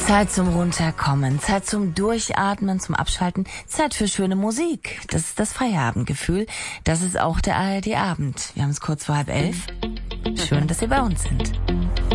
Zeit zum Runterkommen, Zeit zum Durchatmen, zum Abschalten, Zeit für schöne Musik. Das ist das Feierabendgefühl. Das ist auch der ARD-Abend. Wir haben es kurz vor 10:30. Schön, dass Sie bei uns sind.